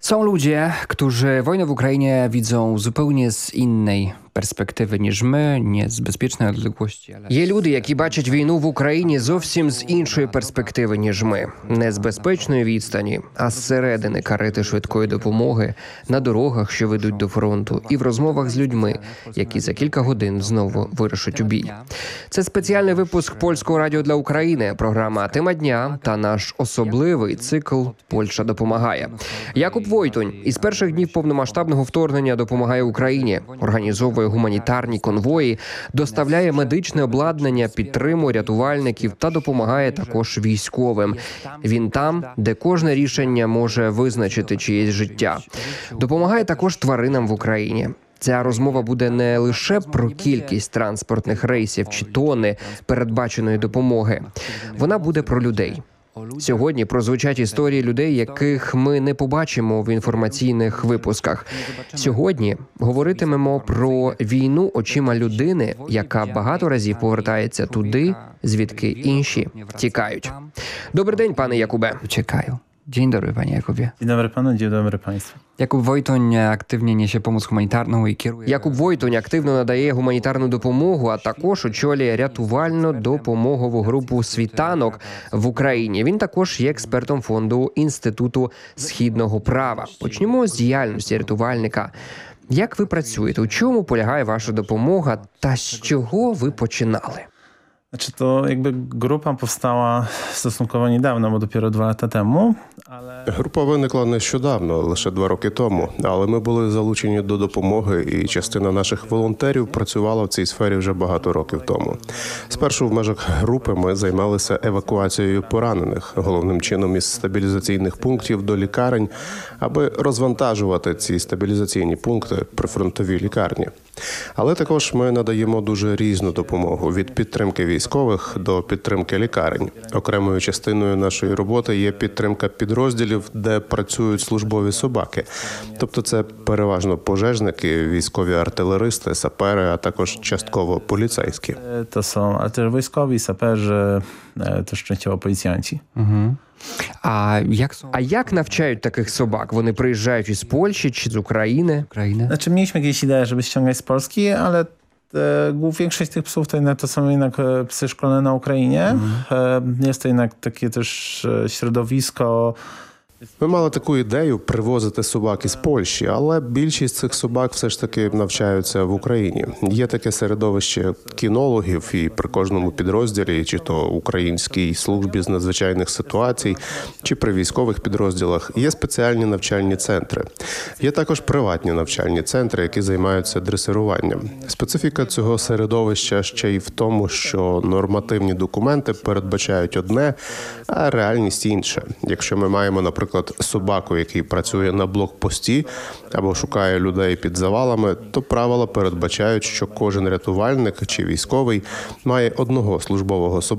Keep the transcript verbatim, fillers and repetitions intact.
Są ludzie, którzy wojnę w Ukrainie widzą zupełnie z innej перспективи, ніж ми, не з безпечної відлеглості. Але... Є люди, які бачать війну в Україні зовсім з іншої перспективи, ніж ми. Не з безпечної відстані, а зсередини карети швидкої допомоги, на дорогах, що ведуть до фронту, і в розмовах з людьми, які за кілька годин знову вирушать у бій. Це спеціальний випуск Польського радіо для України, програма «Тема дня» та наш особливий цикл «Польща допомагає». Якуб Войтунь із перших днів повномасштабного вторгнення допомагає Україні, організовує гуманітарні конвої, доставляє медичне обладнання, підтримує рятувальників та допомагає також військовим. Він там, де кожне рішення може визначити чиєсь життя. Допомагає також тваринам в Україні. Ця розмова буде не лише про кількість транспортних рейсів чи тони передбаченої допомоги. Вона буде про людей. Сьогодні прозвучать історії людей, яких ми не побачимо в інформаційних випусках. Сьогодні говоритимемо про війну очима людини, яка багато разів повертається туди, звідки інші тікають. Добрий день, пане Якубе. Uciekają. Dzień dobry, panie Jakubie. Dzień dobry panu, dzień dobry państwu. Jakub Wojtoń aktywnie niesie pomoc humanitarną i kieruje... Якуб Войтунь активно надає гуманітарну допомогу, а також очолює рятувально-допомогову групу «Світанок» в Україні. Він також є експертом фонду Інституту східного права. Почнемо з діяльності рятувальника. Як ви працюєте? У чому полягає ваша допомога та з чого ви починали? Znaczy to jakby grupa powstała stosunkowo niedawno, bo dopiero dwa lata temu, ale... Група виникла нещодавно, лише два роки тому, але ми були залучені до допомоги, і частина наших волонтерів працювала в цій сфері вже багато років тому. Спершу в межах групи ми займалися евакуацією поранених, головним чином із стабілізаційних пунктів до лікарень, аби розвантажувати ці стабілізаційні пункти при фронтовій лікарні. Але також ми надаємо дуже різну допомогу – від підтримки військових до підтримки лікарень. Окремою частиною нашої роботи є підтримка підрозділів, де працюють службові собаки. Тобто це переважно пожежники, військові артилеристи, сапери, а також частково поліцейські. To są ale też wojskowi, saperzy, też częściowo policjanci. Mhm. А як są... А як навчають таких собак? Вони приїжджають із Польщі чи з України? Ukrainy? Znaczy mieliśmy kiedyś ideę, żeby ściągać z Polski, ale e, większość tych psów to, jednak, to są jednak e, psy szkolone na Ukrainie. Mhm. E, jest to jednak takie też e, środowisko. Ми мали таку ідею привозити собак із Польщі, але більшість цих собак все ж таки навчаються в Україні. Є таке середовище кінологів, і при кожному підрозділі, чи то українській службі з надзвичайних ситуацій, чи при військових підрозділах, є спеціальні навчальні центри. Є також приватні навчальні центри, які займаються дресируванням. Специфіка цього середовища ще й в тому, що нормативні документи передбачають одне, а реальність інше. Якщо ми маємо, наприклад, собаку, який працює на блокпості або шукає людей під завалами, то правила передбачають, що кожен рятувальник чи військовий має одного службового собаку,